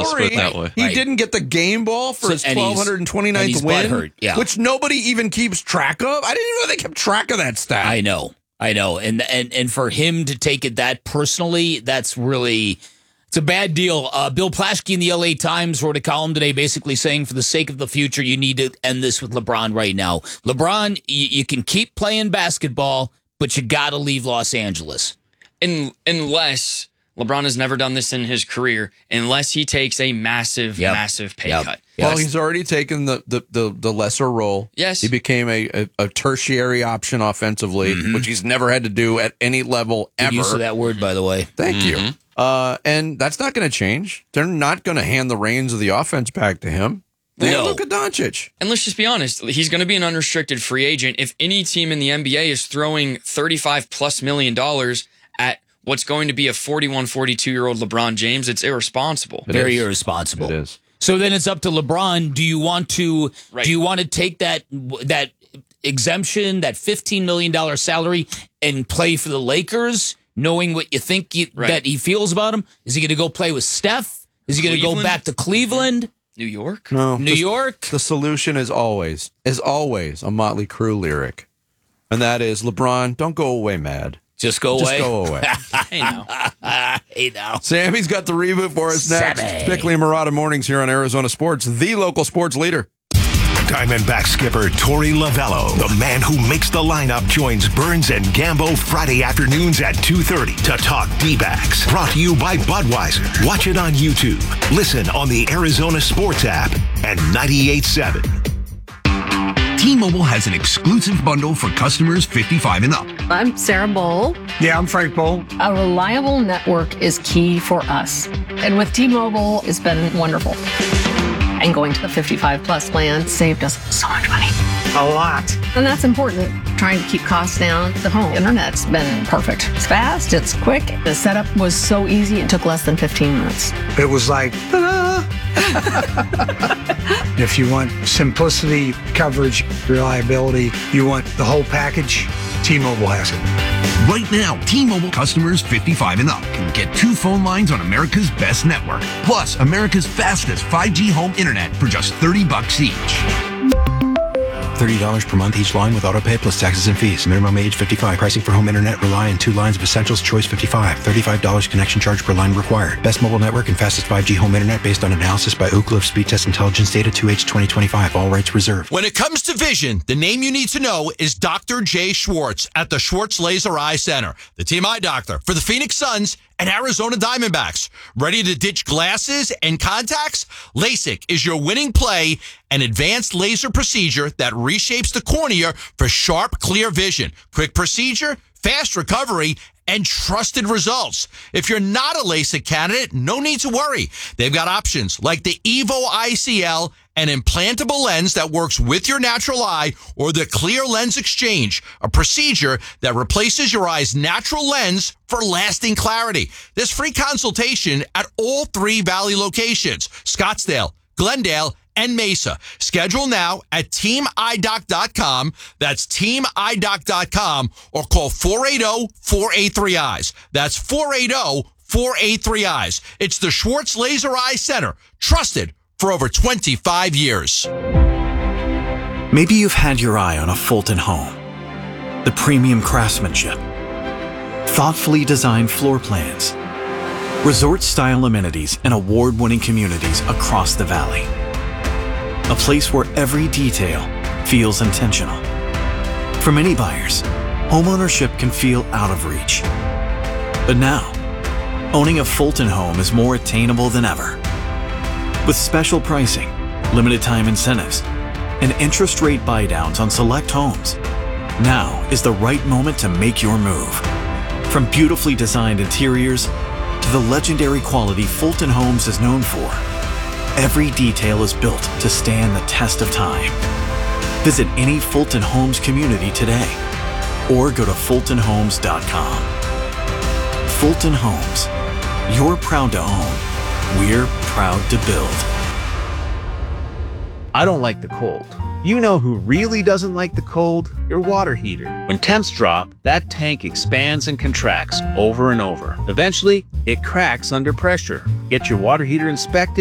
let's put it that way. He didn't get the game ball for his 1,229th win, which nobody even keeps track of. I didn't even know they kept track of that stat. I know. And for him to take it that personally, that's really... It's a bad deal. Bill Plaschke in the LA Times wrote a column today basically saying, for the sake of the future, you need to end this with LeBron right now. LeBron, you can keep playing basketball, but you got to leave Los Angeles. Unless LeBron has never done this in his career, unless he takes a massive pay cut. Well, he's already taken the lesser role. Yes. He became a tertiary option offensively, which he's never had to do at any level ever. Good use of that word, by the way. Thank you. And that's not going to change. They're not going to hand the reins of the offense back to him. Luka Doncic. And let's just be honest. He's going to be an unrestricted free agent. If any team in the NBA is throwing $35+ million at what's going to be a 41, 42-year-old LeBron James, it's irresponsible. Very irresponsible. It is. So then it's up to LeBron. Do you want to take that exemption, that $15 million salary, and play for the Lakers, knowing what you think that he feels about him? Is he going to go play with Steph? Is he going to go back to Cleveland? New York? No. New York? The solution is always a Motley Crue lyric. And that is, LeBron, don't go away mad. Just go away. Hey, now. Hey, now. Sammy's got the reboot for us next. Sammy. Bickley and Murata Mornings here on Arizona Sports, the local sports leader. Diamondback skipper Torey Lovello, the man who makes the lineup, joins Burns and Gambo Friday afternoons at 2:30 to talk D-backs. Brought to you by Budweiser. Watch it on YouTube. Listen on the Arizona Sports app and 98.7. T-Mobile has an exclusive bundle for customers 55 and up. I'm Sarah Bowl. Yeah, I'm Frank Bowl. A reliable network is key for us. And with T-Mobile, it's been wonderful. And going to the 55 plus plan saved us so much money. A lot. And that's important. Trying to keep costs down. The home internet's been perfect. It's fast, it's quick. The setup was so easy, it took less than 15 minutes. It was like, ta-da! If you want simplicity, coverage, reliability, you want the whole package, T-Mobile has it. Right now, T-Mobile customers 55 and up can get 2 phone lines on America's best network, plus America's fastest 5G home internet for just $30 each. $30 per month each line with autopay plus taxes and fees. Minimum age 55. Pricing for home internet rely on 2 lines of Essentials Choice 55. $35 connection charge per line required. Best mobile network and fastest 5G home internet based on analysis by Ookla of Speed Test Intelligence data 2H 2025. All rights reserved. When it comes to vision, the name you need to know is Dr. Jay Schwartz at the Schwartz Laser Eye Center, the team eye doctor for the Phoenix Suns and Arizona Diamondbacks. Ready to ditch glasses and contacts? LASIK is your winning play, an advanced laser procedure that reshapes the cornea for sharp, clear vision. Quick procedure, fast recovery, and trusted results. If you're not a LASIK candidate, no need to worry. They've got options like the Evo ICL, an implantable lens that works with your natural eye, or the Clear Lens Exchange, a procedure that replaces your eye's natural lens for lasting clarity. There's free consultation at all 3 Valley locations, Scottsdale, Glendale, and Mesa. Schedule now at teamidoc.com. That's teamidoc.com, or call 480-483-EYES. That's 480-483-EYES. It's the Schwartz Laser Eye Center, trusted for over 25 years. Maybe you've had your eye on a Fulton home. The premium craftsmanship, thoughtfully designed floor plans, resort-style amenities, and award-winning communities across the valley. A place where every detail feels intentional. For many buyers, homeownership can feel out of reach. But now, owning a Fulton home is more attainable than ever. With special pricing, limited time incentives, and interest rate buydowns on select homes, now is the right moment to make your move. From beautifully designed interiors to the legendary quality Fulton Homes is known for, every detail is built to stand the test of time. Visit any Fulton Homes community today or go to fultonhomes.com. Fulton Homes. You're proud to own. We're proud to build. I don't like the cold. You know who really doesn't like the cold? Your water heater. When temps drop, that tank expands and contracts over and over. Eventually, it cracks under pressure. Get your water heater inspected